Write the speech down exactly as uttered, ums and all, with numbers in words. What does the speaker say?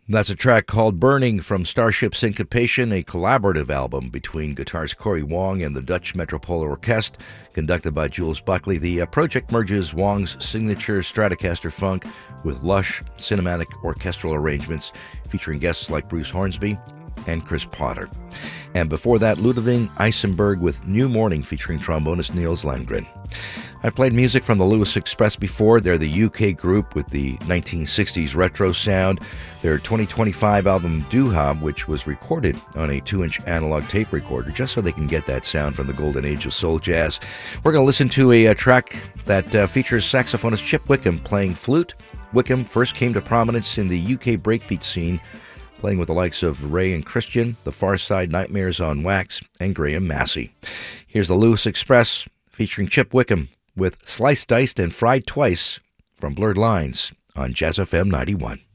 That's a track called Burning from Starship Syncopation, a collaborative album between guitarist Corey Wong and the Dutch Metropole Orkest, conducted by Jules Buckley. The uh, project merges Wong's signature Stratocaster funk with lush cinematic orchestral arrangements featuring guests like Bruce Hornsby and Chris Potter. And before that, Ludwig Eisenberg with New Morning featuring trombonist Niels Landgren. I played music from the Lewis Express before. They're the U K group with the nineteen sixties retro sound. Their twenty twenty-five album Doo-Hob, which was recorded on a two-inch analog tape recorder, just so they can get that sound from the golden age of soul jazz. We're going to listen to a, a track that uh, features saxophonist Chip Wickham playing flute. Wickham first came to prominence in the U K breakbeat scene, playing with the likes of Ray and Christian, The Far Side, Nightmares on Wax, and Graham Massey. Here's the Lewis Express featuring Chip Wickham with Sliced, Diced, and Fried Twice from Blurred Lines on Jazz F M ninety-one.